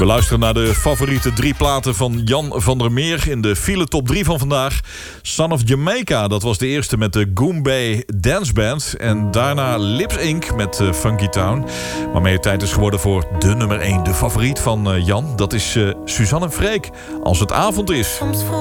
We luisteren naar de favoriete 3 platen van Jan van der Meer in de file top 3 van vandaag. Son of Jamaica, dat was de eerste met de Goombay Dance Band. En daarna Lips Inc. met Funky Town. Waarmee het tijd is geworden voor de nummer 1, de favoriet van Jan. Dat is Suzanne en Freek, Als het avond is.